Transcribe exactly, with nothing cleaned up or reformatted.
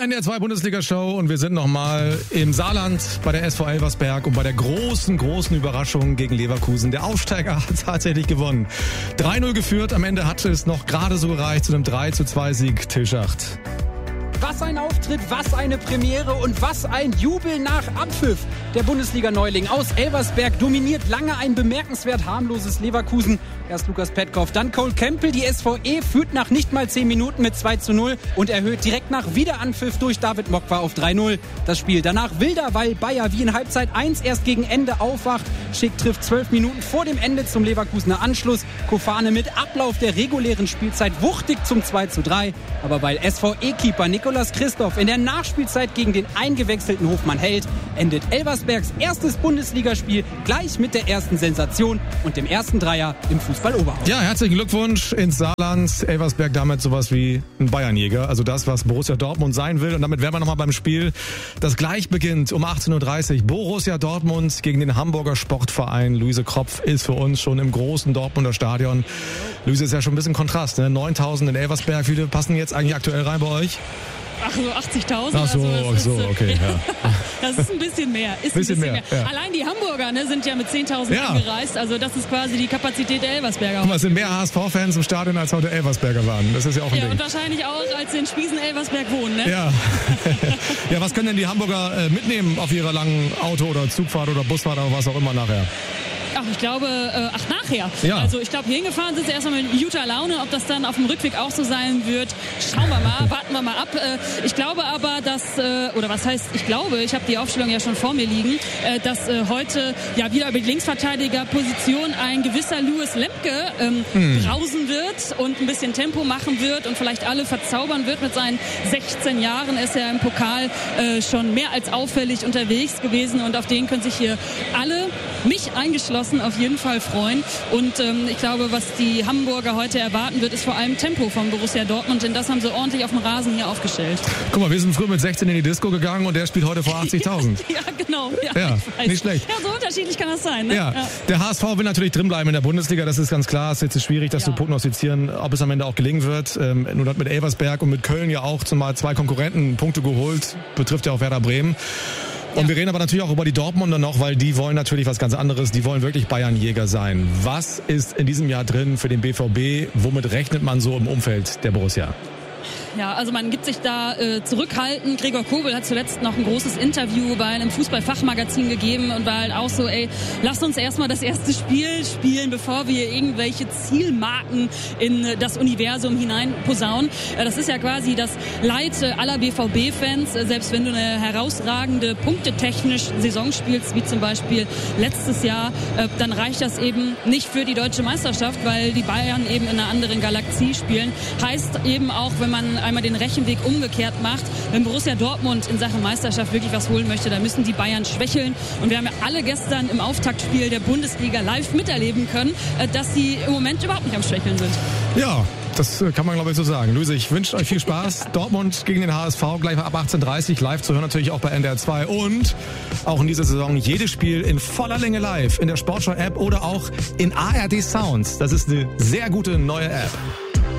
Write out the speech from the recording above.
N D R zwei Bundesliga-Show und wir sind nochmal im Saarland bei der S V Elversberg und bei der großen, großen Überraschung gegen Leverkusen. Der Aufsteiger hat tatsächlich gewonnen. drei null geführt, am Ende hat es noch gerade so gereicht zu einem drei zu zwei Sieg. Till Schacht. Was ein Auftritt, was eine Premiere und was ein Jubel nach Abpfiff. Der Bundesliga-Neuling aus Elversberg dominiert lange ein bemerkenswert harmloses Leverkusen. Erst Lukas Petkov, dann Cole Campbell. Die S V E führt nach nicht mal zehn Minuten mit zwei zu null und erhöht direkt nach Wiederanpfiff durch David Mokwa auf drei null. Das Spiel danach wilder, weil Bayer wie in Halbzeit eins erst gegen Ende aufwacht. Schick trifft zwölf Minuten vor dem Ende zum Leverkusener Anschluss. Kofane mit Ablauf der regulären Spielzeit wuchtig zum zwei zu drei. Aber weil S V E-Keeper Nicolas Christoph in der Nachspielzeit gegen den eingewechselten Hofmann hält, endet Elversbergs erstes Bundesligaspiel gleich mit der ersten Sensation und dem ersten Dreier im Fußball-Oberhausen. Ja, herzlichen Glückwunsch ins Saarland. Elversberg damit sowas wie ein Bayernjäger. Also das, was Borussia Dortmund sein will. Und damit wären wir nochmal beim Spiel, das gleich beginnt um achtzehn Uhr dreißig. Borussia Dortmund gegen den Hamburger Sportverein. Luise Kropf ist für uns schon im großen Dortmunder Stadion. Luise, ist ja schon ein bisschen Kontrast, ne? neuntausend in Elversberg. Wie viele passen jetzt eigentlich aktuell rein bei euch? Ach so, achtzigtausend. Ach so, also ach so, ist, okay. Ja. Das ist ein bisschen mehr. Ist bisschen ein bisschen mehr, mehr. Ja. Allein die Hamburger ne, sind ja mit zehntausend Ja. angereist. Also das ist quasi die Kapazität der Elversberger. Guck mal, es sind mehr H S V-Fans im Stadion, als heute Elversberger waren. Das ist ja auch ein Ja, Ding. und wahrscheinlich auch, als sie in Spiesen-Elversberg wohnen. Ne? Ja. Ja, was können denn die Hamburger äh, mitnehmen auf ihrer langen Auto- oder Zugfahrt oder Busfahrt oder was auch immer nachher? Ach, ich glaube, äh, ach nachher. Ja. Also ich glaube, hier hingefahren sind sie erstmal mit guter Laune. Ob das dann auf dem Rückweg auch so sein wird, schauen wir mal, warten wir mal ab. Äh, ich glaube aber, dass, äh, oder was heißt, ich glaube, ich habe die Aufstellung ja schon vor mir liegen, äh, dass äh, heute ja wieder über die Linksverteidigerposition ein gewisser Louis Lemke ähm, hm. brausen wird und ein bisschen Tempo machen wird und vielleicht alle verzaubern wird. Mit seinen sechzehn Jahren ist er im Pokal äh, schon mehr als auffällig unterwegs gewesen und auf den können sich hier alle, mich eingeschlossen, auf jeden Fall freuen. Und ähm, ich glaube, was die Hamburger heute erwarten wird, ist vor allem Tempo von Borussia Dortmund, denn das haben sie ordentlich auf dem Rasen hier aufgestellt. Guck mal, wir sind früher mit sechzehn in die Disco gegangen und der spielt heute vor achtzigtausend. Ja, genau. Ja, Ja, ich weiß. nicht schlecht. Ja, so unterschiedlich kann das sein. Ne? Ja. Ja. Der H S V will natürlich drinbleiben in der Bundesliga, das ist ganz klar. Es ist jetzt schwierig, das Ja. zu prognostizieren, ob es am Ende auch gelingen wird. Ähm, nun hat mit Elversberg und mit Köln ja auch zumal zwei Konkurrenten Punkte geholt, betrifft ja auch Werder Bremen. Und Ja. wir reden aber natürlich auch über die Dortmunder noch, weil die wollen natürlich was ganz anderes. Die wollen wirklich Bayernjäger sein. Was ist in diesem Jahr drin für den B V B? Womit rechnet man so im Umfeld der Borussia? Ja, also man gibt sich da äh, zurückhaltend. Gregor Kobel hat zuletzt noch ein großes Interview bei einem Fußballfachmagazin gegeben und war halt auch so, ey, lasst uns erstmal das erste Spiel spielen, bevor wir irgendwelche Zielmarken in äh, das Universum hinein posaunen. Äh, das ist ja quasi das Leid äh, aller B V B-Fans. Äh, selbst wenn du eine herausragende punktetechnisch Saison spielst, wie zum Beispiel letztes Jahr, äh, dann reicht das eben nicht für die deutsche Meisterschaft, weil die Bayern eben in einer anderen Galaxie spielen. Heißt eben auch, wenn man einmal den Rechenweg umgekehrt macht. Wenn Borussia Dortmund in Sachen Meisterschaft wirklich was holen möchte, dann müssen die Bayern schwächeln. Und wir haben ja alle gestern im Auftaktspiel der Bundesliga live miterleben können, dass sie im Moment überhaupt nicht am Schwächeln sind. Ja, das kann man, glaube ich, so sagen. Luise, ich wünsche euch viel Spaß. Dortmund gegen den H S V, gleich ab achtzehn Uhr dreißig, live zu hören, natürlich auch bei N D R zwei. Und auch in dieser Saison jedes Spiel in voller Länge live in der Sportschau-App oder auch in A R D Sounds. Das ist eine sehr gute neue App.